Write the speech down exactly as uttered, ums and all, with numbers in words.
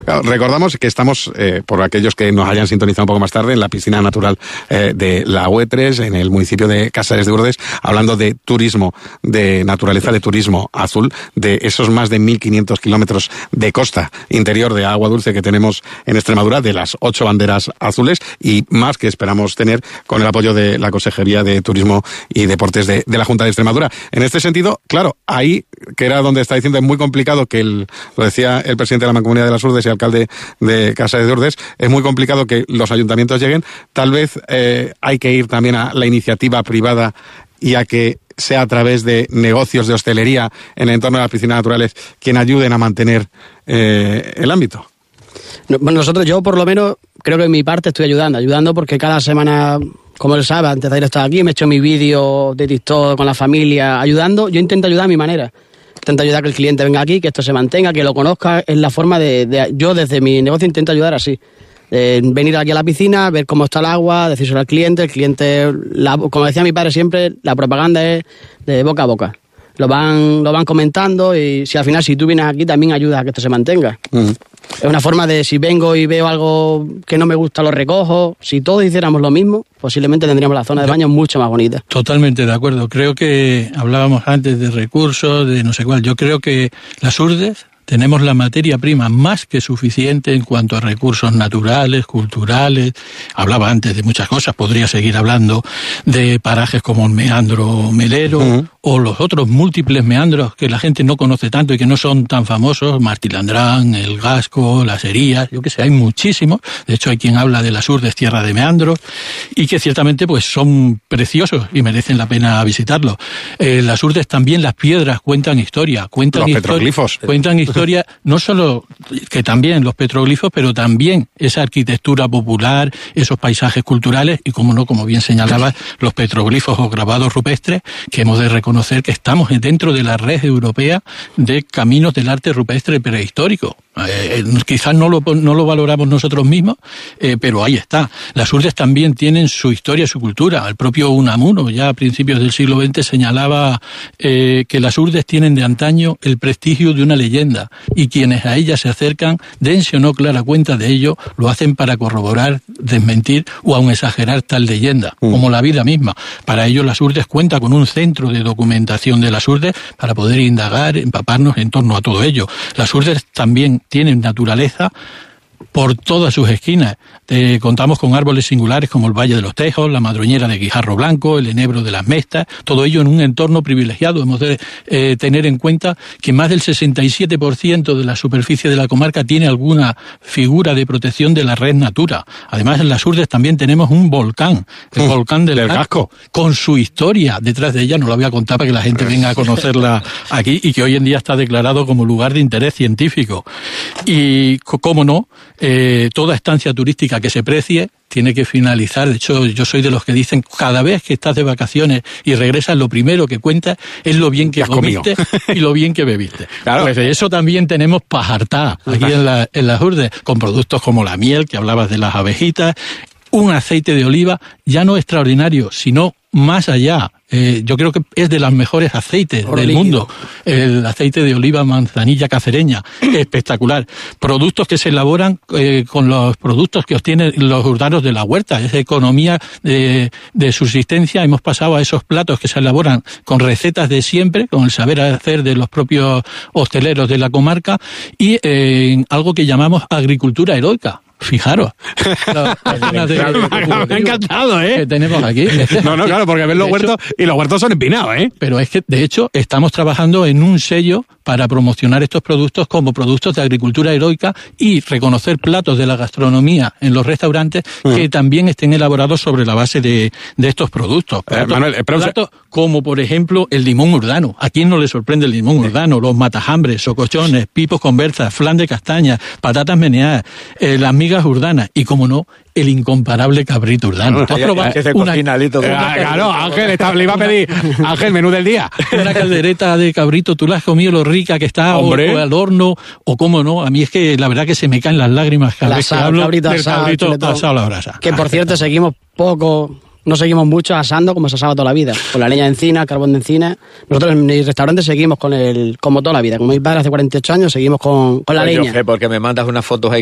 Claro, recordamos que estamos, eh, por aquellos que nos hayan sintonizado un poco más tarde, en la piscina natural eh, de la U E tres, en el municipio de Casares de Urdes, hablando de turismo, de naturaleza, de turismo azul, de esos más de mil quinientos kilómetros de costa interior de agua dulce que tenemos en Extremadura, de las ocho banderas azules y más que esperamos tener con el apoyo de la Consejería de Turismo y Deportes de, de la Junta de Extremadura. En este sentido, claro, ahí, que era donde está diciendo, es muy complicado que, el, lo decía el presidente de la Mancomunidad de las Urdes y alcalde de Casares de Urdes, es muy complicado que los ayuntamientos lleguen. Tal vez eh, hay que ir también a la iniciativa privada y a que sea a través de negocios de hostelería en el entorno de las piscinas naturales quien ayuden a mantener eh, el ámbito. No, bueno, nosotros, yo por lo menos, creo que en mi parte estoy ayudando, ayudando porque cada semana, como él sabe, antes de ir a estar aquí, me he hecho mi vídeo de TikTok con la familia, ayudando. Yo intento ayudar a mi manera. Intento ayudar a que el cliente venga aquí, que esto se mantenga, que lo conozca. Es la forma de, de... Yo desde mi negocio intento ayudar así. Eh, venir aquí a la piscina, ver cómo está el agua, decírselo al cliente. El cliente, la, como decía mi padre siempre, la propaganda es de boca a boca. Lo van, lo van comentando y si al final, si tú vienes aquí, también ayudas a que esto se mantenga. Uh-huh. Es una forma de, si vengo y veo algo que no me gusta, lo recojo. Si todos hiciéramos lo mismo, posiblemente tendríamos la zona de baño mucho más bonita. Totalmente de acuerdo. Creo que hablábamos antes de recursos, de no sé cuál. Yo creo que las Urdes tenemos la materia prima más que suficiente en cuanto a recursos naturales, culturales. Hablaba antes de muchas cosas, podría seguir hablando de parajes como el meandro melero, uh-huh, o los otros múltiples meandros que la gente no conoce tanto y que no son tan famosos, Martilandrán, el Gasco, las Herías, yo qué sé, hay muchísimos. De hecho, hay quien habla de las Urdes, tierra de meandros, y que ciertamente pues son preciosos y merecen la pena visitarlos. Eh, las Urdes también, las piedras cuentan historia, cuentan los historia, petroglifos. Cuentan historia. No solo que también los petroglifos, pero también esa arquitectura popular, esos paisajes culturales y, como no, como bien señalabas, los petroglifos o grabados rupestres, que hemos de reconocer que estamos dentro de la red europea de caminos del arte rupestre prehistórico. Eh, quizás no lo, no lo valoramos nosotros mismos, eh, pero ahí está. Las Urdes también tienen su historia y su cultura. El propio Unamuno, ya a principios del siglo veinte, señalaba eh, que las Urdes tienen de antaño el prestigio de una leyenda, y quienes a ellas se acercan, dense o no clara cuenta de ello, lo hacen para corroborar, desmentir o aun exagerar tal leyenda, mm. como la vida misma. Para ello, las Urdes cuenta con un centro de documentación de las Urdes para poder indagar, empaparnos en torno a todo ello. Las Urdes también tienen naturaleza por todas sus esquinas. Eh, contamos con árboles singulares como el Valle de los Tejos, la Madroñera de Guijarro Blanco, el enebro de las Mestas, todo ello en un entorno privilegiado. Hemos de eh, tener en cuenta que más del sesenta y siete por ciento de la superficie de la comarca tiene alguna figura de protección de la red Natura. Además, en las Urdes también tenemos un volcán, el volcán del, del Casco, con su historia detrás de ella. No la voy a contar para que la gente venga a conocerla aquí, y que hoy en día está declarado como lugar de interés científico. Y, cómo no, Eh, toda estancia turística que se precie tiene que finalizar. De hecho, yo soy de los que dicen, cada vez que estás de vacaciones y regresas, lo primero que cuentas es lo bien que comiste y lo bien que bebiste. Claro. Pues de eso también tenemos pa' hartar aquí en, la, en las Urdes, con productos como la miel, que hablabas de las abejitas, un aceite de oliva ya no extraordinario, sino más allá. Eh, yo creo que es de los mejores aceites Por del líquido. mundo. El aceite de oliva manzanilla cacereña, espectacular. Productos que se elaboran eh, con los productos que obtienen los urdanos de la huerta. Esa economía de, de subsistencia. Hemos pasado a esos platos que se elaboran con recetas de siempre, con el saber hacer de los propios hosteleros de la comarca, y eh, algo que llamamos agricultura heroica. Fijaros. No, de, claro, me, me ha encantado, ¿eh? Que tenemos aquí. No, no, claro, porque ven los huertos y los huertos son empinados, ¿eh? Pero es que, de hecho, estamos trabajando en un sello para promocionar estos productos como productos de agricultura heroica y reconocer platos de la gastronomía en los restaurantes mm. que también estén elaborados sobre la base de, de estos productos. Platos, eh, Manuel, pero platos se... como, por ejemplo, el limón urdano. ¿A quién no le sorprende el limón urdano? Los matajambres, socochones, pipos con berzas, flan de castaña, patatas meneadas, eh, las migas urdanas y, como no, el incomparable cabrito urdano. ¿Has probado una... Ah, claro, Ángel, está, le iba a pedir, Ángel, menú del día. Una caldereta de cabrito, tú la has comido lo rica que está, o, o al horno, o cómo no. A mí es que la verdad que se me caen las lágrimas cada vez que hablo del cabrito asado a la brasa. Que, por cierto, seguimos poco no seguimos mucho asando como se asaba toda la vida, con la leña de encina, carbón de encina. Nosotros en mi restaurante seguimos con el, como toda la vida, como mi padre hace cuarenta y ocho años, seguimos con, con la Oye, leña. Jorge, porque me mandas unas fotos ahí